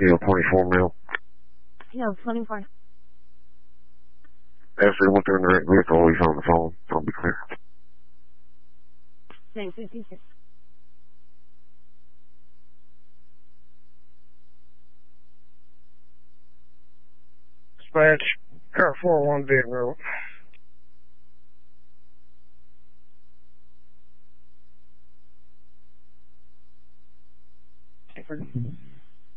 TL 24 mil. TL 24. After went through in the right vehicle, he's on the phone. I'll be clear. 956. Dispatch, car 41 Big Road.